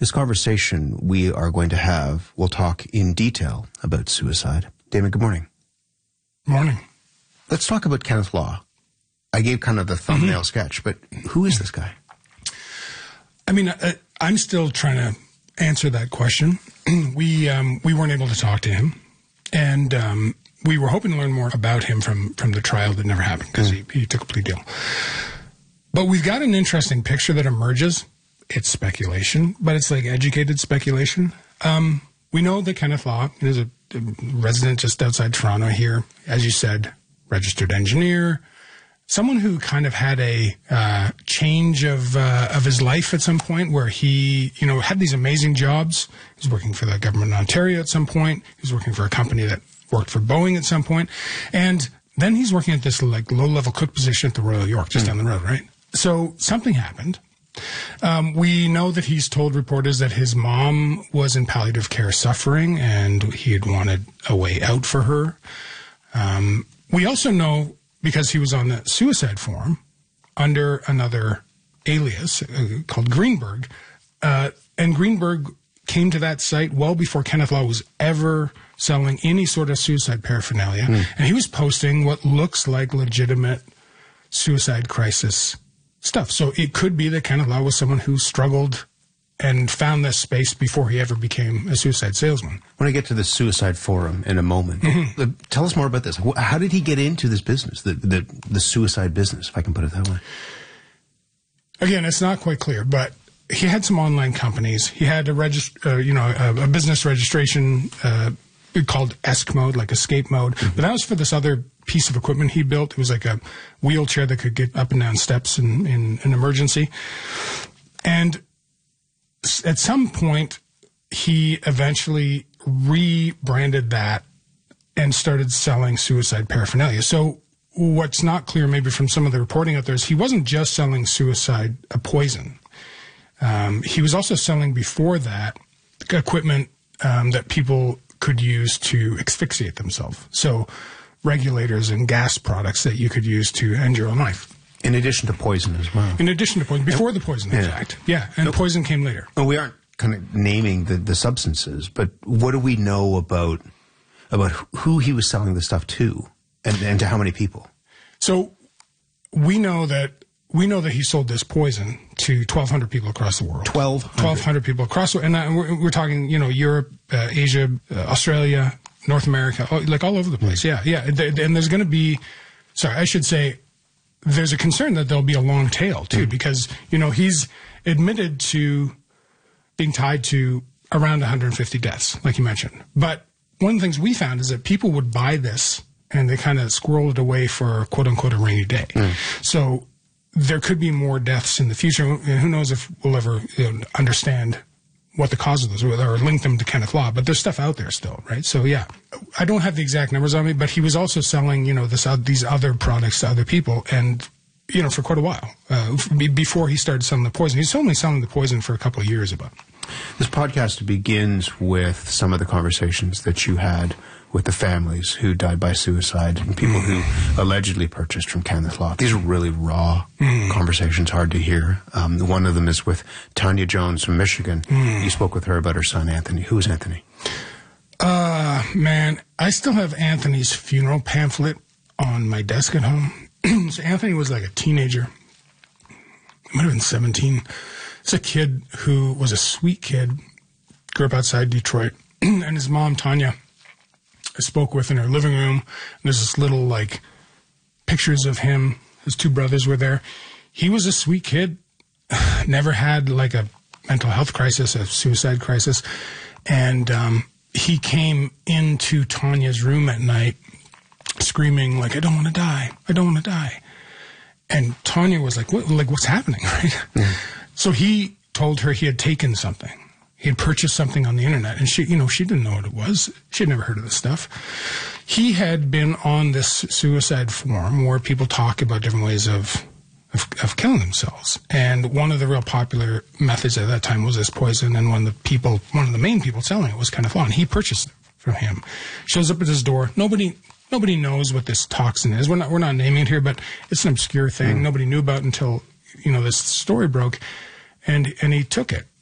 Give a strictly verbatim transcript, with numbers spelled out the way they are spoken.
This conversation we are going to have, we'll talk in detail about suicide. Damon, good morning. Morning. Let's talk about Kenneth Law. I gave kind of the thumbnail mm-hmm. sketch, but who is this guy? I mean, uh, I'm still trying to answer that question. we um, we weren't able to talk to him, and um, we were hoping to learn more about him from, from the trial that never happened because mm. he, he took a plea deal. But we've got an interesting picture that emerges. It's speculation, but it's like educated speculation. Um, we know that Kenneth Law is a, a resident just outside Toronto here, as you said, registered engineer, someone who kind of had a uh, change of uh, of his life at some point where he, you know, had these amazing jobs. He was working for the government of Ontario at some point. He was working for a company that worked for Boeing at some point. And then he's working at this like low-level cook position at the Royal York, just mm. down the road, right? So something happened. Um, we know that he's told reporters that his mom was in palliative care suffering and he had wanted a way out for her. Um, we also know, because he was on the suicide form under another alias uh, called Greenberg, uh, and Greenberg came to that site well before Kenneth Law was ever selling any sort of suicide paraphernalia. Mm. And he was posting what looks like legitimate suicide crisis stuff. So it could be that Kenneth Law was someone who struggled and found this space before he ever became a suicide salesman. When I get to the suicide forum in a moment, mm-hmm. tell us more about this. How did he get into this business, the, the, the suicide business, if I can put it that way? Again, it's not quite clear, but he had some online companies. He had a regist- uh, you know, a, a business registration uh, called ESC mode, like escape mode. Mm-hmm. But that was for this other piece of equipment he built. It was like a wheelchair that could get up and down steps in, in an emergency. And at some point, he eventually rebranded that and started selling suicide paraphernalia. So what's not clear maybe from some of the reporting out there is he wasn't just selling suicide a poison. Um, he was also selling before that equipment um, that people could use to asphyxiate themselves. So regulators and gas products that you could use to end your own life. In addition to poison as well. In addition to poison, before the Poisonings yeah. Act. Yeah, and nope. poison came later. Well, we aren't kind of naming the, the substances, but what do we know about about who he was selling the stuff to and, and to how many people? So we know that we know that he sold this poison to twelve hundred people across the world. twelve hundred? twelve hundred people across the world. And uh, we're, we're talking, you know, Europe, uh, Asia, uh, Australia, North America, all, like all over the place. Yeah, yeah. And there's going to be, sorry, I should say, there's a concern that there'll be a long tail, too, mm. because, you know, he's admitted to being tied to around one hundred fifty deaths, like you mentioned. But one of the things we found is that people would buy this and they kind of squirrel it away for, quote unquote, a rainy day. Mm. So there could be more deaths in the future. And who knows if we'll ever you know, understand what the cause of those were or link them to Kenneth Law, but there's stuff out there still, right? So yeah, I don't have the exact numbers on me, but he was also selling, you know, this uh, these other products to other people, and you know, for quite a while uh, before he started selling the poison. He's only selling the poison for a couple of years, about. This podcast begins with some of the conversations that you had with the families who died by suicide and people mm. who allegedly purchased from Kenneth Law. These are really raw mm. conversations, hard to hear. Um, one of them is with Tanya Jones from Michigan. Mm. You spoke with her about her son, Anthony. Who is Anthony? Uh, man, I still have Anthony's funeral pamphlet on my desk at home. So Anthony was like a teenager. Might have been seventeen. It's a kid who was a sweet kid, grew up outside Detroit, and his mom, Tanya, I spoke with in her living room. There's this little, like, pictures of him. His two brothers were there. He was a sweet kid, never had, like, a mental health crisis, a suicide crisis. And um, he came into Tanya's room at night screaming, like, I don't want to die. I don't want to die. And Tanya was like, what, like, what's happening, right? Yeah. So he told her he had taken something. He had purchased something on the internet, and she, you know, she didn't know what it was. She had never heard of this stuff. He had been on this suicide forum where people talk about different ways of, of, of killing themselves. And one of the real popular methods at that time was this poison, and one of the people, one of the main people selling it was Kenneth Law, and he purchased it from him. Shows up at his door. Nobody, nobody knows what this toxin is. We're not, we're not naming it here, but it's an obscure thing. Mm. Nobody knew about it until, you know, this story broke, and, and he took it.